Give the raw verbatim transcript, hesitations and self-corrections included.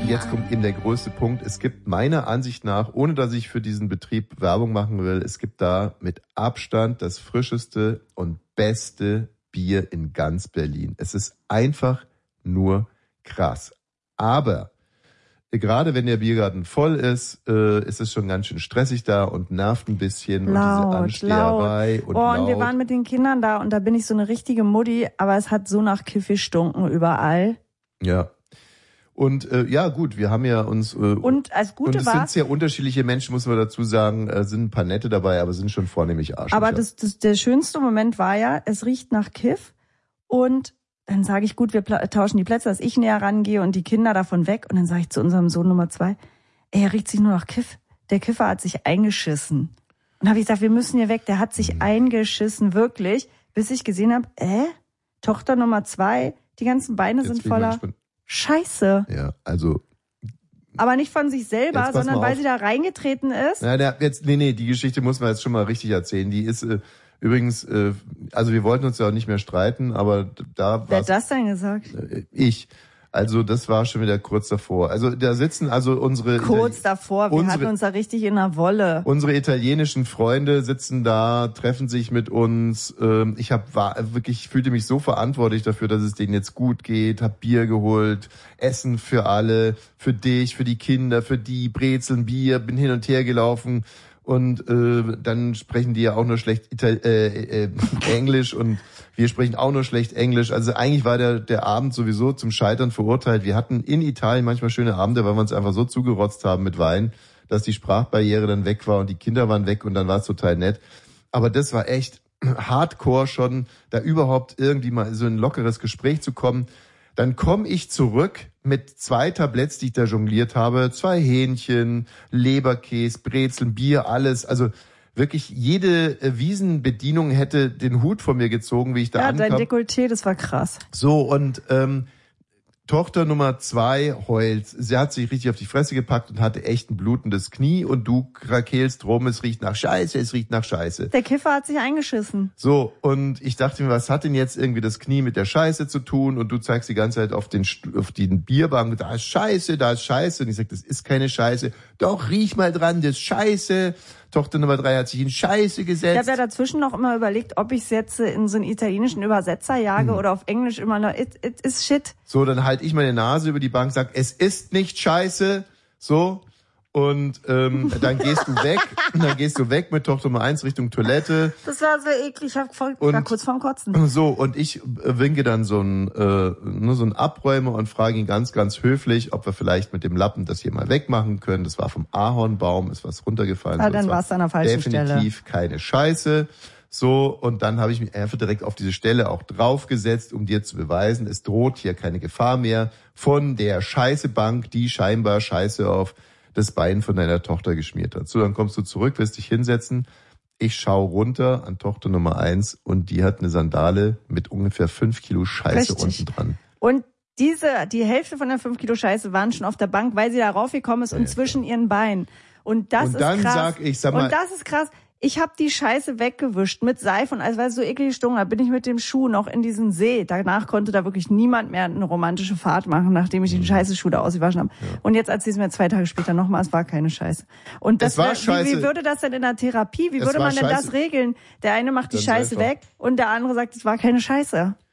jetzt kommt eben der größte Punkt. Es gibt meiner Ansicht nach, ohne dass ich für diesen Betrieb Werbung machen will, es gibt da mit Abstand das frischeste und beste Bier in ganz Berlin. Es ist einfach nur krass. Aber gerade wenn der Biergarten voll ist, äh, ist es schon ganz schön stressig da und nervt ein bisschen. Laut, und diese Ansteherei laut. und oh, laut. Und wir waren mit den Kindern da und da bin ich so eine richtige Mutti, aber es hat so nach Kiff gestunken überall. Ja. Und äh, ja gut, wir haben ja uns äh, und als Gute und es war, sind sehr unterschiedliche Menschen, muss man dazu sagen, äh, sind ein paar nette dabei, aber sind schon vornehmlich Arschlöcher. Aber das, das der schönste Moment war ja, es riecht nach Kiff und dann sage ich, gut, wir tauschen die Plätze, dass ich näher rangehe und die Kinder davon weg. Und dann sage ich zu unserem Sohn Nummer zwei, ey, er riecht sich nur nach Kiff. Der Kiffer hat sich eingeschissen. Und habe ich gesagt, wir müssen hier weg. Der hat sich mhm. eingeschissen, wirklich. Bis ich gesehen habe, äh, Tochter Nummer zwei, die ganzen Beine Jetzt sind voller Scheiße. Ja, also... Aber nicht von sich selber, sondern weil sie da reingetreten ist. Ja, der, jetzt, nee, nee, die Geschichte muss man jetzt schon mal richtig erzählen. Die ist... Äh, Übrigens, äh, also wir wollten uns ja auch nicht mehr streiten, aber da war Wer hat das denn gesagt? Äh, ich. Also das war schon wieder kurz davor. Also da sitzen also unsere... Kurz davor, wir unsere, hatten uns da richtig in der Wolle. Unsere italienischen Freunde sitzen da, treffen sich mit uns. Ähm, ich hab, war wirklich, fühlte mich so verantwortlich dafür, dass es denen jetzt gut geht. Hab Bier geholt, Essen für alle, für dich, für die Kinder, für die, Brezeln, Bier, bin hin und her gelaufen. Und äh, dann sprechen die ja auch nur schlecht Ital- äh, äh, Englisch und wir sprechen auch nur schlecht Englisch. Also eigentlich war der der Abend sowieso zum Scheitern verurteilt. Wir hatten in Italien manchmal schöne Abende, weil wir uns einfach so zugerotzt haben mit Wein, dass die Sprachbarriere dann weg war und die Kinder waren weg und dann war es total nett. Aber das war echt hardcore schon, da überhaupt irgendwie mal so ein lockeres Gespräch zu kommen. Dann komme ich zurück mit zwei Tabletts, die ich da jongliert habe, zwei Hähnchen, Leberkäse, Brezeln, Bier, alles. Also wirklich jede Wiesenbedienung hätte den Hut von mir gezogen, wie ich da ja, ankam. Ja, dein Dekolleté, das war krass. So, und ähm, Tochter Nummer zwei heult. Sie hat sich richtig auf die Fresse gepackt und hatte echt ein blutendes Knie und du krakelst rum, es riecht nach Scheiße, es riecht nach Scheiße. Der Kiffer hat sich eingeschissen. So, und ich dachte mir, was hat denn jetzt irgendwie das Knie mit der Scheiße zu tun? Und du zeigst die ganze Zeit auf den auf den Bierbank, da ist Scheiße, da ist Scheiße. Und ich sag, das ist keine Scheiße. Doch, riech mal dran, das ist Scheiße. Tochter Nummer drei hat sich in Scheiße gesetzt. Ich habe ja dazwischen noch immer überlegt, ob ich es jetzt in so einen italienischen Übersetzer jage hm. oder auf Englisch immer noch, it, it is shit. So, dann halte ich meine Nase über die Bank, sag, es ist nicht Scheiße. So. Und ähm, dann gehst du weg, dann gehst du weg mit Tochter Nummer eins Richtung Toilette. Das war so eklig, ich hab voll, war kurz vorm Kotzen. So, und ich winke dann so ein, äh, nur so ein Abräumer und frage ihn ganz, ganz höflich, ob wir vielleicht mit dem Lappen das hier mal wegmachen können. Das war vom Ahornbaum, ist was runtergefallen. Ah, dann war es an der falschen definitiv Stelle. Definitiv keine Scheiße. So, und dann habe ich mich einfach direkt auf diese Stelle auch draufgesetzt, um dir zu beweisen, es droht hier keine Gefahr mehr von der Scheißebank, die scheinbar Scheiße auf das Bein von deiner Tochter geschmiert hat. So, dann kommst du zurück, wirst dich hinsetzen. Ich schaue runter an Tochter Nummer eins und die hat eine Sandale mit ungefähr fünf Kilo Scheiße Richtig. unten dran. Und diese, die Hälfte von der fünf Kilo Scheiße waren schon auf der Bank, weil sie da raufgekommen ist ja, und zwischen ja. ihren Beinen. Und das und ist dann krass. Sag ich, sag mal, und das ist krass. Ich habe die Scheiße weggewischt mit Seife und als weil es so eklig gestunken hat, bin ich mit dem Schuh noch in diesen See. Danach konnte da wirklich niemand mehr eine romantische Fahrt machen, nachdem ich den scheiße Schuh da ausgewaschen habe. Ja. Und jetzt erzähl's mir zwei Tage später nochmal, es war keine Scheiße. Und das es war wär, Scheiße. Wie, wie würde das denn in der Therapie, wie es würde man denn Scheiße. das regeln? Der eine macht die Ganz Scheiße einfach. weg und der andere sagt, es war keine Scheiße.